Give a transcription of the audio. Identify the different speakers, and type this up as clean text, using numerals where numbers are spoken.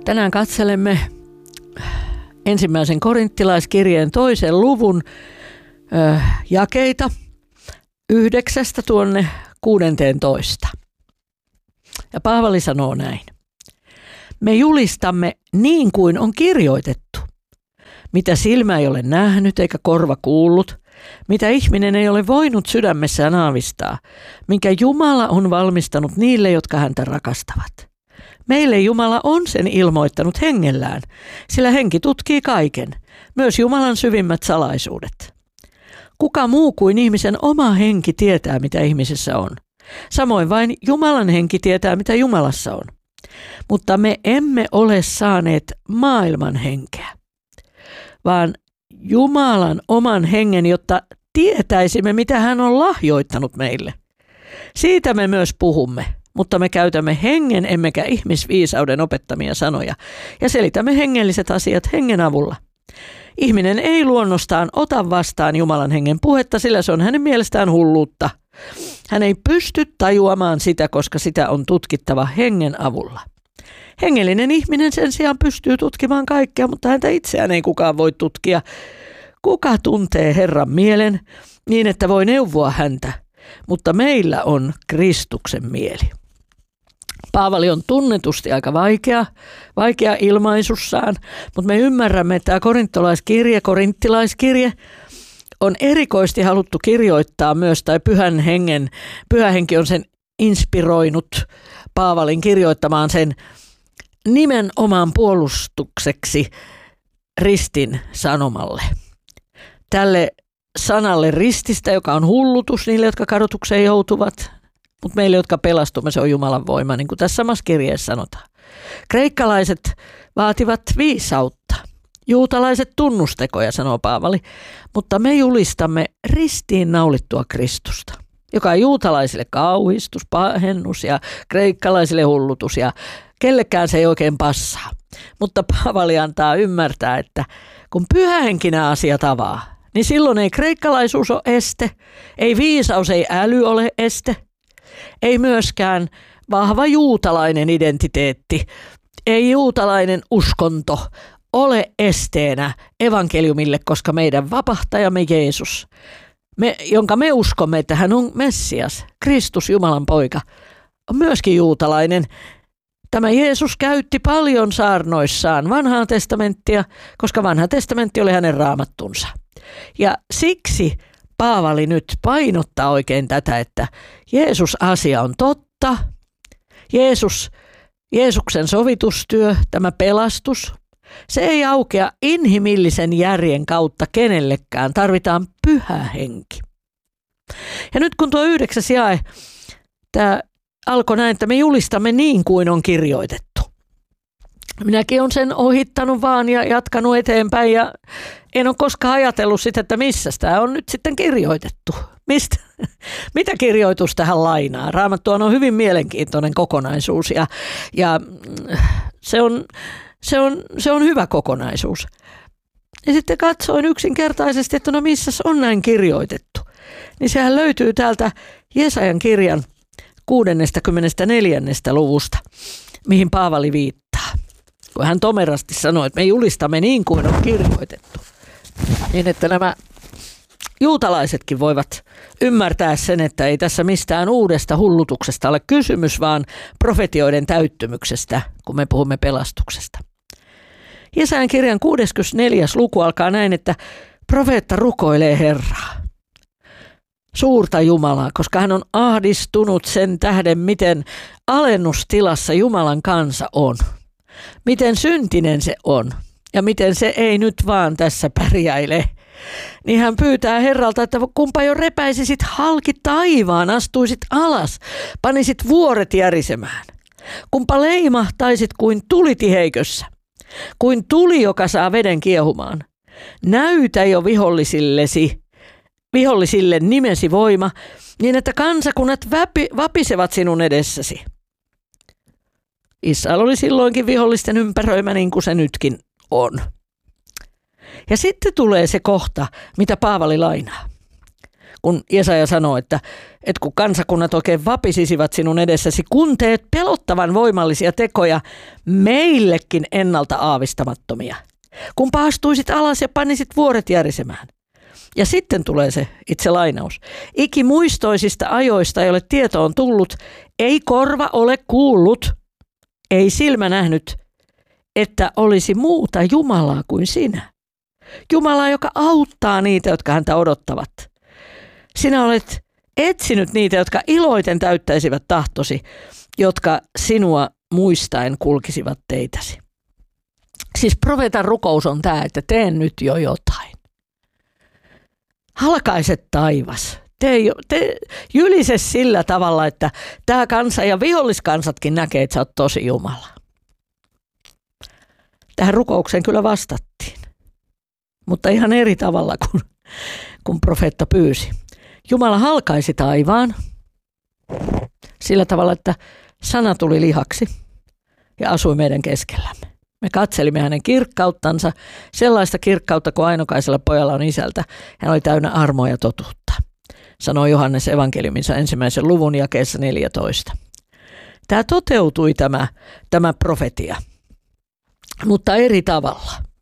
Speaker 1: Tänään katselemme ensimmäisen korinttilaiskirjeen 2. luvun jakeita 9 tuonne 16. Ja Paavali sanoo näin. Me julistamme niin kuin on kirjoitettu, mitä silmä ei ole nähnyt eikä korva kuullut, mitä ihminen ei ole voinut sydämessään aavistaa, minkä Jumala on valmistanut niille, jotka häntä rakastavat. Meille Jumala on sen ilmoittanut hengellään, sillä henki tutkii kaiken, myös Jumalan syvimmät salaisuudet. Kuka muu kuin ihmisen oma henki tietää, mitä ihmisessä on. Samoin vain Jumalan henki tietää, mitä Jumalassa on. Mutta me emme ole saaneet maailman henkeä, vaan Jumalan oman hengen, jotta tietäisimme, mitä hän on lahjoittanut meille. Siitä me myös puhumme, mutta me käytämme hengen emmekä ihmisviisauden opettamia sanoja ja selitämme hengelliset asiat hengen avulla. Ihminen ei luonnostaan ota vastaan Jumalan hengen puhetta, sillä se on hänen mielestään hulluutta. Hän ei pysty tajuamaan sitä, koska sitä on tutkittava hengen avulla. Hengellinen ihminen sen sijaan pystyy tutkimaan kaikkea, mutta häntä itseään ei kukaan voi tutkia. Kuka tuntee Herran mielen niin, että voi neuvoa häntä, mutta meillä on Kristuksen mieli. Paavali on tunnetusti aika vaikea ilmaisussaan, mutta me ymmärrämme, että tämä korinttilaiskirje on erikoisesti haluttu kirjoittaa myös, tai pyhä henki on sen inspiroinut Paavalin kirjoittamaan sen nimenomaan puolustukseksi ristin sanomalle. Tälle sanalle rististä, joka on hullutus niille, jotka kadotukseen joutuvat, mutta meille, jotka pelastumme, se on Jumalan voima, niin kuin tässä samassa kirjeessä sanotaan. Kreikkalaiset vaativat viisautta, juutalaiset tunnustekoja, sanoo Paavali, mutta me julistamme ristiin naulittua Kristusta, joka on juutalaisille kauhistus, pahennus ja kreikkalaisille hullutus ja kellekään se ei oikein passaa. Mutta Paavali antaa ymmärtää, että kun pyhähenkinen asia avaa, niin silloin ei kreikkalaisuus ole este, ei viisaus, ei äly ole este, ei myöskään vahva juutalainen identiteetti, ei juutalainen uskonto ole esteenä evankeliumille, koska meidän vapahtajamme Jeesus, jonka me uskomme, että hän on Messias, Kristus, Jumalan poika, on myöskin juutalainen. Tämä Jeesus käytti paljon saarnoissaan vanhaa testamenttia, koska vanha testamentti oli hänen raamattunsa. Ja siksi Paavali nyt painottaa oikein tätä, että Jeesus-asia on totta. Jeesuksen sovitustyö, tämä pelastus, se ei aukea inhimillisen järjen kautta kenellekään. Tarvitaan pyhä henki. Ja nyt kun tuo 9. jae, tämä alkoi näin, että me julistamme niin kuin on kirjoitettu. Minäkin olen sen ohittanut vaan ja jatkanut eteenpäin ja en ole koskaan ajatellut sitä, että missä tämä on nyt sitten kirjoitettu. Mitä kirjoitus tähän lainaa? Raamattu on hyvin mielenkiintoinen kokonaisuus ja se on hyvä kokonaisuus. Ja sitten katsoin yksinkertaisesti, että no missäs on näin kirjoitettu. Niin sehän löytyy täältä Jesajan kirjan 64. luvusta, mihin Paavali viittaa. Kun hän tomerasti sanoi, että me julistamme niin kuin on kirjoitettu. Niin, että nämä juutalaisetkin voivat ymmärtää sen, että ei tässä mistään uudesta hullutuksesta ole kysymys, vaan profetioiden täyttymyksestä, kun me puhumme pelastuksesta. Jesajan kirjan 64. luku alkaa näin, että profeetta rukoilee Herraa, suurta Jumalaa, koska hän on ahdistunut sen tähden, miten alennustilassa Jumalan kansa on. Miten syntinen se on ja miten se ei nyt vaan tässä pärjäile. Niin hän pyytää Herralta, että kumpa jo repäisisit halki taivaan, astuisit alas, panisit vuoret järisemään. Kumpa leimahtaisit kuin tulitiheikössä, kuin tuli, joka saa veden kiehumaan. Näytä jo vihollisille nimesi voima, niin että kansakunnat vapisevat sinun edessäsi. Israel oli silloinkin vihollisten ympäröimä niin kuin se nytkin on. Ja sitten tulee se kohta, mitä Paavali lainaa. kun Jesaja sanoo, että kun kansakunnat oikein vapisisivat sinun edessäsi, kun teet pelottavan voimallisia tekoja, meillekin ennalta aavistamattomia. Kun paastuisit alas ja panisit vuoret järisemään. Ja sitten tulee se itse lainaus. Ikimuistoisista ajoista ei ole tietoon tullut, ei korva ole kuullut, ei silmä nähnyt, että olisi muuta Jumalaa kuin sinä. Jumalaa, joka auttaa niitä, jotka häntä odottavat. Sinä olet etsinyt niitä, jotka iloiten täyttäisivät tahtosi, jotka sinua muistaen kulkisivat teitäsi. Siis profeetan rukous on tämä, että tee nyt jo jotain. Halkaiset taivas. Te jylise sillä tavalla, että tämä kansa ja viholliskansatkin näkee, että sä oot tosi Jumala. Tähän rukoukseen kyllä vastattiin, mutta ihan eri tavalla kuin profeetta pyysi. Jumala halkaisi taivaan sillä tavalla, että sana tuli lihaksi ja asui meidän keskellämme. Me katselimme hänen kirkkauttansa, sellaista kirkkautta kuin ainokaisella pojalla on isältä. Hän oli täynnä armoa ja totuutta, sanoi Johannes evankeliuminsa 1. luvun jakeessa 14. Tämä toteutui tämä profetia, mutta eri tavalla.